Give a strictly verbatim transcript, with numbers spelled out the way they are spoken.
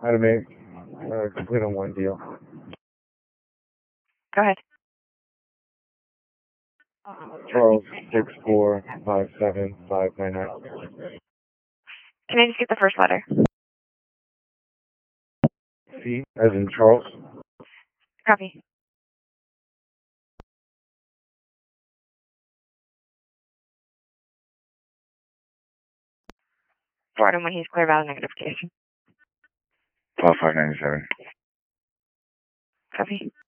how to make uh, complete on one deal. Go ahead. Charles six four five seven five nine nine. Can I just get the first letter? C as in Charles. Copy. Forward him when he's clear about a notification. twelve five ninety seven. Copy.